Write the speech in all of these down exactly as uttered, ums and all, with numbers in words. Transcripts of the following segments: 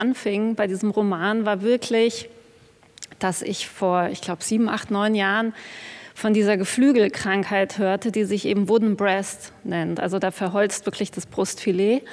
anfing bei diesem Roman, war wirklich, dass ich vor, ich glaube, sieben, acht, neun Jahren von dieser Geflügelkrankheit hörte, die sich eben Wooden Breast nennt. Also da verholzt wirklich das Brustfilet.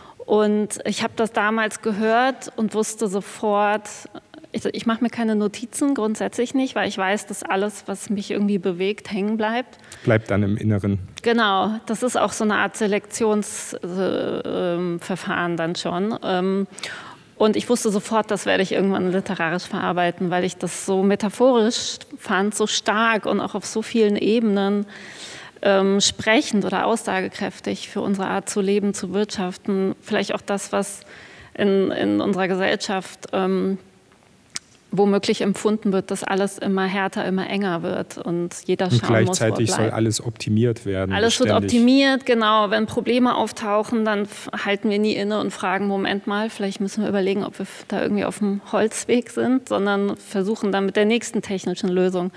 Und ich habe das damals gehört und wusste sofort, ich, ich mache mir keine Notizen, grundsätzlich nicht, weil ich weiß, dass alles, was mich irgendwie bewegt, hängen bleibt. Bleibt dann im Inneren. Genau, das ist auch so eine Art Selektionsverfahren äh, dann schon. Ähm, Und ich wusste sofort, das werde ich irgendwann literarisch verarbeiten, weil ich das so metaphorisch fand, so stark und auch auf so vielen Ebenen ähm, sprechend oder aussagekräftig für unsere Art zu leben, zu wirtschaften. Vielleicht auch das, was in, in unserer Gesellschaft ähm, womöglich empfunden wird, dass alles immer härter, immer enger wird und jeder schauen muss, wo er bleibt. Und gleichzeitig soll bleibt. alles optimiert werden. Alles beständig. wird optimiert, genau. Wenn Probleme auftauchen, dann halten wir nie inne und fragen, Moment mal, vielleicht müssen wir überlegen, ob wir da irgendwie auf dem Holzweg sind, sondern versuchen dann mit der nächsten technischen Lösung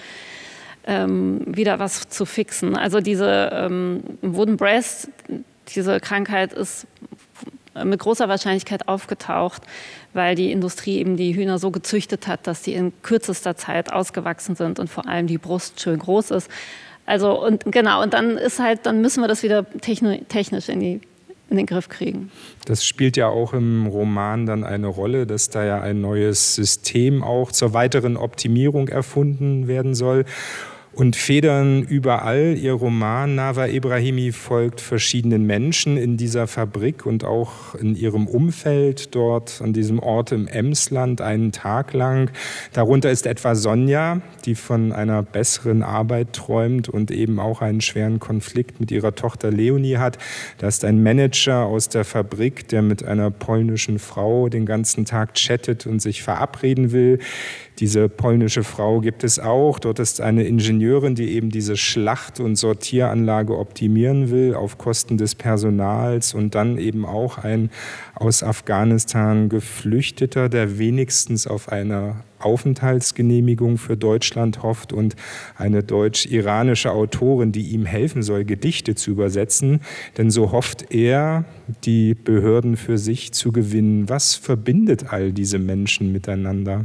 ähm, wieder was zu fixen. Also diese ähm, Wooden Breast, diese Krankheit ist mit großer Wahrscheinlichkeit aufgetaucht, weil die Industrie eben die Hühner so gezüchtet hat, dass die in kürzester Zeit ausgewachsen sind und vor allem die Brust schön groß ist. Also und genau, und dann ist halt, dann müssen wir das wieder technisch in, die, in den Griff kriegen. Das spielt ja auch im Roman dann eine Rolle, dass da ja ein neues System auch zur weiteren Optimierung erfunden werden soll. Und federn überall. Ihr Roman Nawa Ebrahimi folgt verschiedenen Menschen in dieser Fabrik und auch in ihrem Umfeld dort an diesem Ort im Emsland einen Tag lang. Darunter ist etwa Sonja, die von einer besseren Arbeit träumt und eben auch einen schweren Konflikt mit ihrer Tochter Leonie hat. Da ist ein Manager aus der Fabrik, der mit einer polnischen Frau den ganzen Tag chattet und sich verabreden will. Diese polnische Frau gibt es auch. Dort ist eine Ingenieurin, die eben diese Schlacht- und Sortieranlage optimieren will auf Kosten des Personals. Und dann eben auch ein aus Afghanistan Geflüchteter, der wenigstens auf eine Aufenthaltsgenehmigung für Deutschland hofft und eine deutsch-iranische Autorin, die ihm helfen soll, Gedichte zu übersetzen. Denn so hofft er, die Behörden für sich zu gewinnen. Was verbindet all diese Menschen miteinander?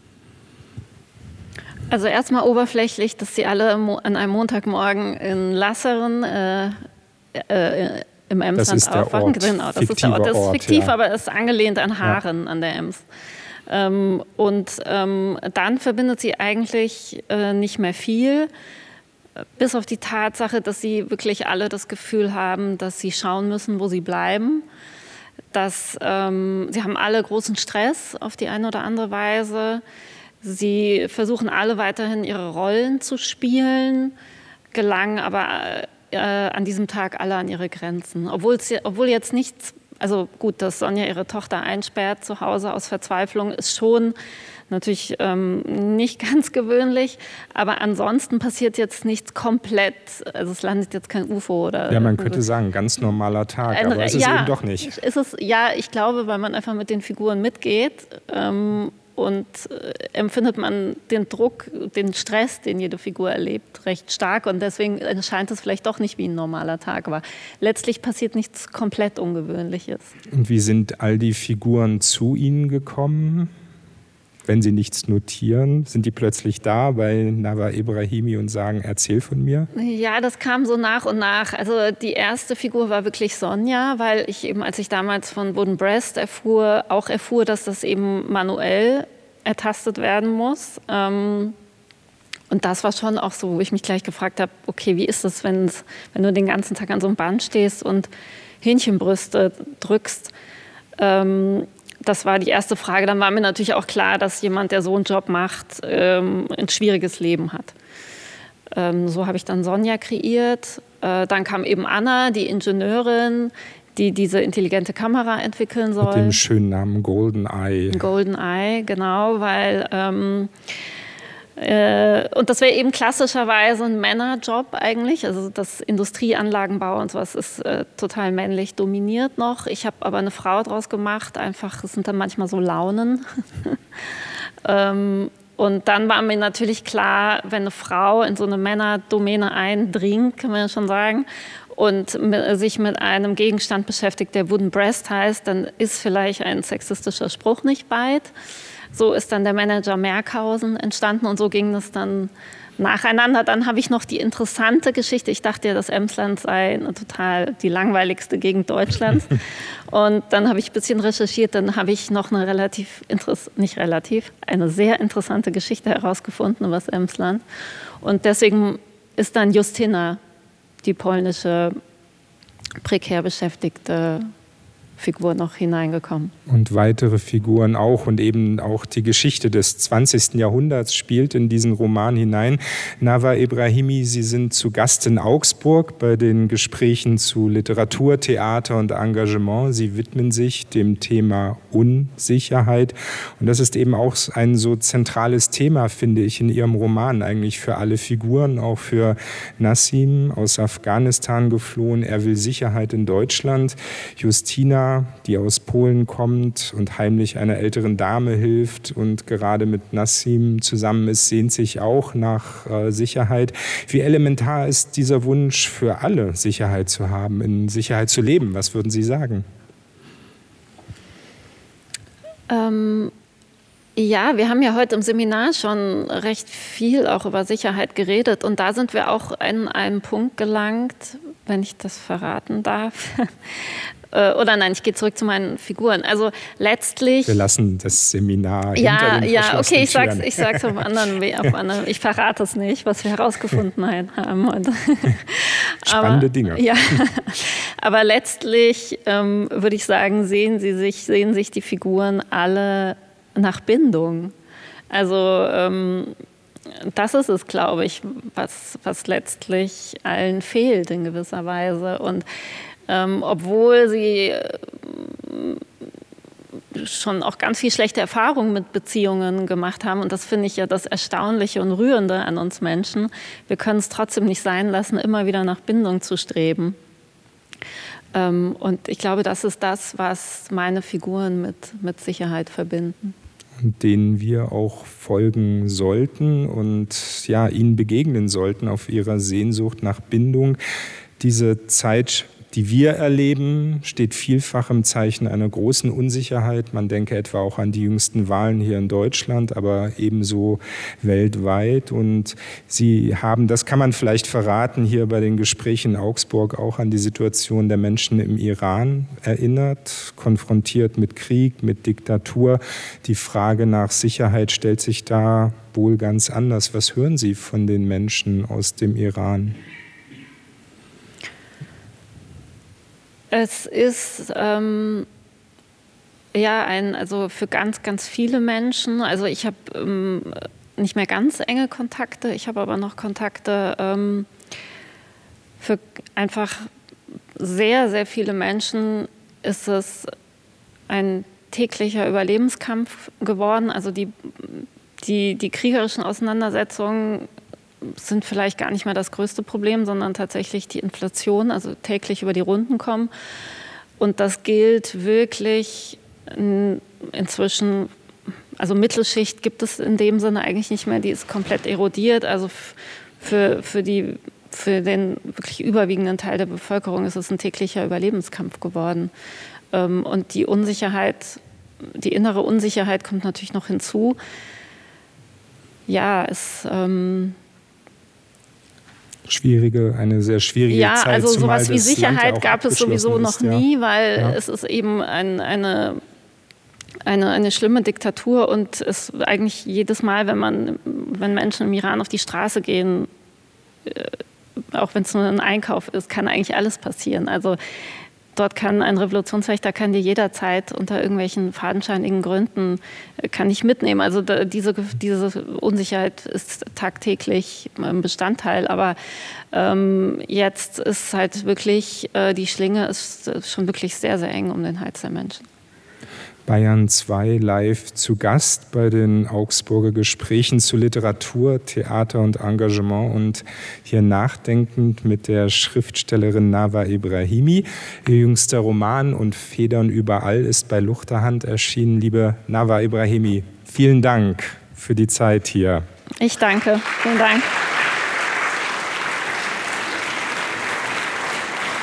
Also erstmal oberflächlich, dass sie alle an einem Montagmorgen in Lasseren äh, äh, im Emsland aufwachen. Genau, das ist der Ort. Das ist fiktiv, ja. Aber es ist angelehnt an Haaren, ja. An der Ems. Ähm, und ähm, dann verbindet sie eigentlich äh, nicht mehr viel, bis auf die Tatsache, dass sie wirklich alle das Gefühl haben, dass sie schauen müssen, wo sie bleiben. Dass, ähm, sie haben alle großen Stress auf die eine oder andere Weise. Sie versuchen alle weiterhin ihre Rollen zu spielen, gelangen aber äh, an diesem Tag alle an ihre Grenzen. Obwohl, obwohl jetzt nichts, also gut, dass Sonja ihre Tochter einsperrt zu Hause aus Verzweiflung, ist schon natürlich ähm, nicht ganz gewöhnlich, aber ansonsten passiert jetzt nichts komplett, also es landet jetzt kein U F O oder... Ja, man könnte sagen, ganz normaler Tag, ein, aber es ist ja, eben doch nicht. Ist es, ja, ich glaube, weil man einfach mit den Figuren mitgeht, ähm, und äh, empfindet man den Druck, den Stress, den jede Figur erlebt, recht stark. Und deswegen erscheint es vielleicht doch nicht wie ein normaler Tag. Aber letztlich passiert nichts komplett Ungewöhnliches. Und wie sind all die Figuren zu Ihnen gekommen? Wenn sie nichts notieren, sind die plötzlich da bei Nawa Ebrahimi und sagen, erzähl von mir? Ja, das kam so nach und nach. Also die erste Figur war wirklich Sonja, weil ich eben, als ich damals von Wooden Breast erfuhr, auch erfuhr, dass das eben manuell ertastet werden muss. Und das war schon auch so, wo ich mich gleich gefragt habe, okay, wie ist das, wenn du den ganzen Tag an so einem Band stehst und Hähnchenbrüste drückst? Das war die erste Frage. Dann war mir natürlich auch klar, dass jemand, der so einen Job macht, ähm, ein schwieriges Leben hat. Ähm, so habe ich dann Sonja kreiert. Äh, dann kam eben Anna, die Ingenieurin, die diese intelligente Kamera entwickeln soll. Mit dem schönen Namen Golden Eye. Golden Eye, genau, weil... Ähm, Und das wäre eben klassischerweise ein Männerjob eigentlich. Also das Industrieanlagenbau und sowas ist äh, total männlich dominiert noch. Ich habe aber eine Frau draus gemacht. Einfach, es sind dann manchmal so Launen. ähm, und dann war mir natürlich klar, wenn eine Frau in so eine Männerdomäne eindringt, kann man ja schon sagen, und sich mit einem Gegenstand beschäftigt, der Wooden Breast heißt, dann ist vielleicht ein sexistischer Spruch nicht weit. So ist dann der Manager Merkhausen entstanden und so ging es dann nacheinander. Dann habe ich noch die interessante Geschichte. Ich dachte ja, das Emsland sei eine total die langweiligste Gegend Deutschlands. Und dann habe ich ein bisschen recherchiert. Dann habe ich noch eine relativ, nicht relativ, eine sehr interessante Geschichte herausgefunden über das Emsland. Und deswegen ist dann Justyna, die polnische prekär beschäftigte Figur, noch hineingekommen. Und weitere Figuren auch und eben auch die Geschichte des zwanzigsten Jahrhunderts spielt in diesen Roman hinein. Nawa Ebrahimi, Sie sind zu Gast in Augsburg bei den Gesprächen zu Literatur, Theater und Engagement. Sie widmen sich dem Thema Unsicherheit und das ist eben auch ein so zentrales Thema, finde ich, in Ihrem Roman eigentlich für alle Figuren, auch für Nassim, aus Afghanistan geflohen. Er will Sicherheit in Deutschland. Justyna, die aus Polen kommt und heimlich einer älteren Dame hilft und gerade mit Nassim zusammen ist, sehnt sich auch nach äh, Sicherheit. Wie elementar ist dieser Wunsch für alle, Sicherheit zu haben, in Sicherheit zu leben? Was würden Sie sagen? Ähm, ja, wir haben ja heute im Seminar schon recht viel auch über Sicherheit geredet und da sind wir auch an einen Punkt gelangt, wenn ich das verraten darf. Oder nein, ich gehe zurück zu meinen Figuren. Also letztlich... Wir lassen das Seminar ja, hinter den Ja, okay, ich Türen. sag's, ich sag's auf anderen Weg. Auf anderen, ich verrate es nicht, was wir herausgefunden haben. Spannende aber, Dinge. Ja, aber letztlich ähm, würde ich sagen, sehen sie sich, sehen sich die Figuren alle nach Bindung. Also ähm, das ist es, glaube ich, was, was letztlich allen fehlt in gewisser Weise. Und Ähm, obwohl sie äh, schon auch ganz viel schlechte Erfahrungen mit Beziehungen gemacht haben. Und das finde ich ja das Erstaunliche und Rührende an uns Menschen. Wir können es trotzdem nicht sein lassen, immer wieder nach Bindung zu streben. Ähm, und ich glaube, das ist das, was meine Figuren mit, mit Sicherheit verbinden. Und denen wir auch folgen sollten und ja, ihnen begegnen sollten auf ihrer Sehnsucht nach Bindung. Diese Zeit, die wir erleben, steht vielfach im Zeichen einer großen Unsicherheit. Man denke etwa auch an die jüngsten Wahlen hier in Deutschland, aber ebenso weltweit. Und Sie haben, das kann man vielleicht verraten, hier bei den Gesprächen in Augsburg auch an die Situation der Menschen im Iran erinnert, konfrontiert mit Krieg, mit Diktatur. Die Frage nach Sicherheit stellt sich da wohl ganz anders. Was hören Sie von den Menschen aus dem Iran? Es ist ähm, ja ein, also für ganz, ganz viele Menschen. Also ich habe ähm, nicht mehr ganz enge Kontakte, ich habe aber noch Kontakte ähm, für einfach sehr, sehr viele Menschen ist es ein täglicher Überlebenskampf geworden. Also die, die, die kriegerischen Auseinandersetzungen sind vielleicht gar nicht mehr das größte Problem, sondern tatsächlich die Inflation, also täglich über die Runden kommen. Und das gilt wirklich inzwischen, also Mittelschicht gibt es in dem Sinne eigentlich nicht mehr, die ist komplett erodiert. Also für, für, die, für den wirklich überwiegenden Teil der Bevölkerung ist es ein täglicher Überlebenskampf geworden. Und die Unsicherheit, die innere Unsicherheit kommt natürlich noch hinzu. Ja, es... Ähm, Schwierige, eine sehr schwierige ja, Zeit. Ja, also sowas wie Sicherheit ja gab es sowieso noch ist, ja. nie, weil ja. es ist eben ein, eine, eine, eine schlimme Diktatur und es eigentlich jedes Mal, wenn man, wenn Menschen im Iran auf die Straße gehen, äh, auch wenn es nur ein Einkauf ist, kann eigentlich alles passieren. Also dort kann ein Revolutionswächter kann dir jederzeit unter irgendwelchen fadenscheinigen Gründen kann nicht mitnehmen. Also da, diese, diese Unsicherheit ist tagtäglich ein Bestandteil. Aber ähm, jetzt ist halt wirklich, äh, die Schlinge ist schon wirklich sehr, sehr eng um den Hals der Menschen. Bayern zwei live zu Gast bei den Augsburger Gesprächen zu Literatur, Theater und Engagement und hier nachdenkend mit der Schriftstellerin Nawa Ebrahimi. Ihr jüngster Roman Und Federn überall ist bei Luchterhand erschienen. Liebe Nawa Ebrahimi, vielen Dank für die Zeit hier. Ich danke. Vielen Dank.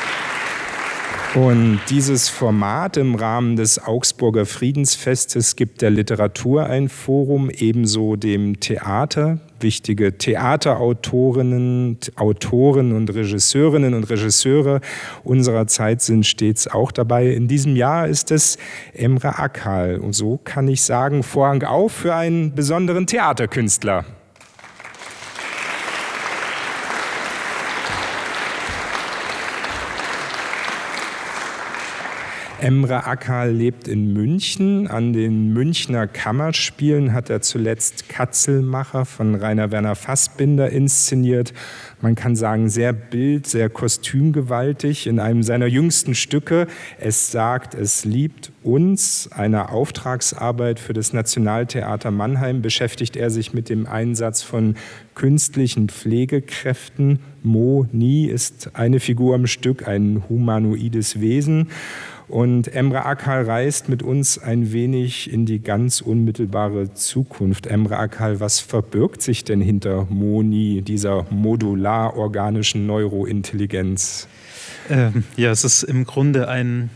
Und dieses Format im Rahmen des Augsburger Friedensfestes gibt der Literatur ein Forum, ebenso dem Theater. Wichtige Theaterautorinnen, Autoren und Regisseurinnen und Regisseure unserer Zeit sind stets auch dabei. In diesem Jahr ist es Emre Akal. Und so kann ich sagen, Vorhang auf für einen besonderen Theaterkünstler. Emre Akal lebt in München. An den Münchner Kammerspielen hat er zuletzt Katzelmacher von Rainer Werner Fassbinder inszeniert. Man kann sagen, sehr bild-, sehr kostümgewaltig. In einem seiner jüngsten Stücke, Es sagt, es liebt uns, einer Auftragsarbeit für das Nationaltheater Mannheim, beschäftigt er sich mit dem Einsatz von künstlichen Pflegekräften. Moni ist eine Figur im Stück, ein humanoides Wesen. Und Emre Akal reist mit uns ein wenig in die ganz unmittelbare Zukunft. Emre Akal, was verbirgt sich denn hinter Moni, dieser modular-organischen Neurointelligenz? Ähm, ja, es ist im Grunde ein,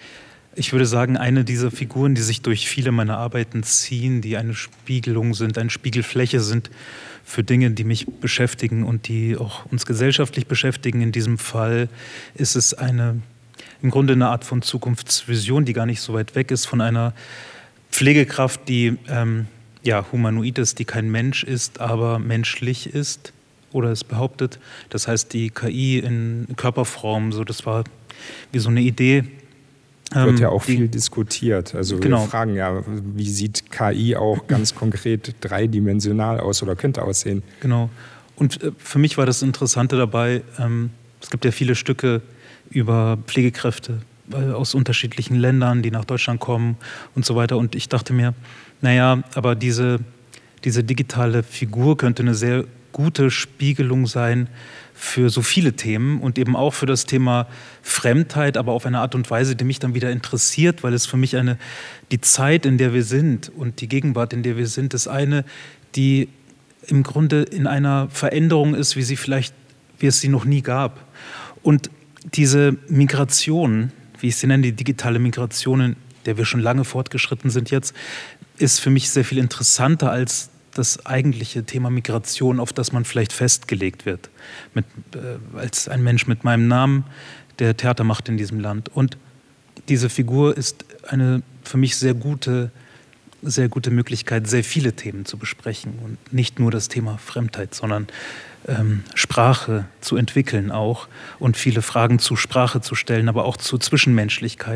ich würde sagen, eine dieser Figuren, die sich durch viele meiner Arbeiten ziehen, die eine Spiegelung sind, eine Spiegelfläche sind für Dinge, die mich beschäftigen und die auch uns gesellschaftlich beschäftigen. In diesem Fall ist es eine im Grunde eine Art von Zukunftsvision, die gar nicht so weit weg ist, von einer Pflegekraft, die ähm, ja, humanoid ist, die kein Mensch ist, aber menschlich ist oder es behauptet. Das heißt, die K I in Körperform, so, das war wie so eine Idee. Ähm, wird ja auch die, viel diskutiert. Also genau. Wir fragen ja, wie sieht K I auch ganz konkret dreidimensional aus oder könnte aussehen? Genau. Und äh, für mich war das Interessante dabei, ähm, es gibt ja viele Stücke über Pflegekräfte aus unterschiedlichen Ländern, die nach Deutschland kommen und so weiter. Und ich dachte mir, naja, aber diese, diese digitale Figur könnte eine sehr gute Spiegelung sein für so viele Themen und eben auch für das Thema Fremdheit, aber auf eine Art und Weise, die mich dann wieder interessiert, weil es für mich eine, die Zeit, in der wir sind und die Gegenwart, in der wir sind, ist eine, die im Grunde in einer Veränderung ist, wie sie vielleicht, wie es sie noch nie gab. Und diese Migration, wie ich sie nenne, die digitale Migration, in der wir schon lange fortgeschritten sind jetzt, ist für mich sehr viel interessanter als das eigentliche Thema Migration, auf das man vielleicht festgelegt wird, mit, äh, als ein Mensch mit meinem Namen, der Theater macht in diesem Land. Und diese Figur ist eine für mich sehr gute, sehr gute Möglichkeit, sehr viele Themen zu besprechen und nicht nur das Thema Fremdheit, sondern ähm, Sprache zu entwickeln auch und viele Fragen zu Sprache zu stellen, aber auch zu Zwischenmenschlichkeit,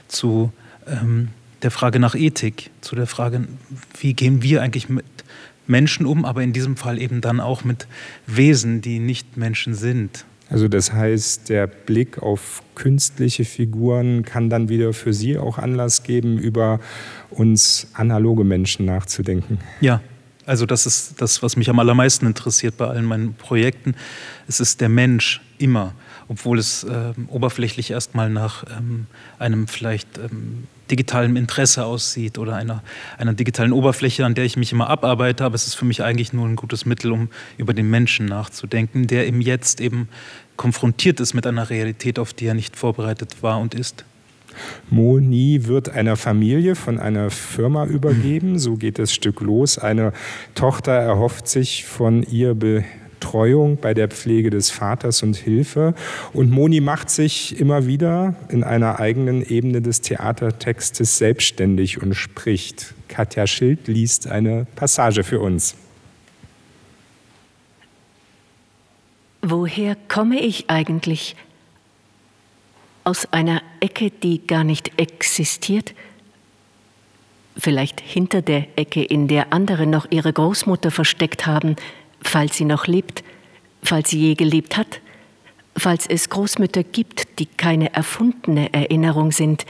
zu ähm, der Frage nach Ethik, zu der Frage, wie gehen wir eigentlich mit Menschen um, aber in diesem Fall eben dann auch mit Wesen, die nicht Menschen sind. Also das heißt, der Blick auf künstliche Figuren kann dann wieder für Sie auch Anlass geben, über uns analoge Menschen nachzudenken. Ja, also das ist das, was mich am allermeisten interessiert bei allen meinen Projekten. Es ist der Mensch immer, obwohl es äh, oberflächlich erstmal nach ähm, einem vielleicht ähm, digitalen Interesse aussieht oder einer, einer digitalen Oberfläche, an der ich mich immer abarbeite, aber es ist für mich eigentlich nur ein gutes Mittel, um über den Menschen nachzudenken, der im Jetzt eben konfrontiert ist mit einer Realität, auf die er nicht vorbereitet war und ist. Moni wird einer Familie von einer Firma übergeben, so geht das Stück los. Eine Tochter erhofft sich von ihr Betreuung bei der Pflege des Vaters und Hilfe. Und Moni macht sich immer wieder in einer eigenen Ebene des Theatertextes selbstständig und spricht. Katja Schild liest eine Passage für uns. Woher komme ich eigentlich? Aus einer Ecke, die gar nicht existiert? Vielleicht hinter der Ecke, in der andere noch ihre Großmutter versteckt haben, falls sie noch lebt, falls sie je gelebt hat, falls es Großmütter gibt, die keine erfundene Erinnerung sind.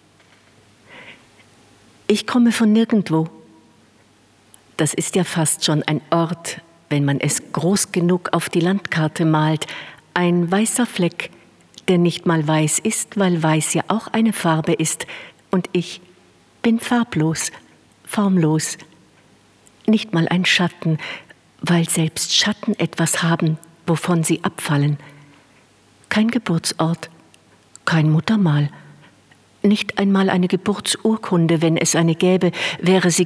Ich komme von nirgendwo. Das ist ja fast schon ein Ort, wenn man es groß genug auf die Landkarte malt, ein weißer Fleck, der nicht mal weiß ist, weil weiß ja auch eine Farbe ist. Und ich bin farblos, formlos, nicht mal ein Schatten, weil selbst Schatten etwas haben, wovon sie abfallen. Kein Geburtsort, kein Muttermal. Nicht einmal eine Geburtsurkunde, wenn es eine gäbe, wäre sie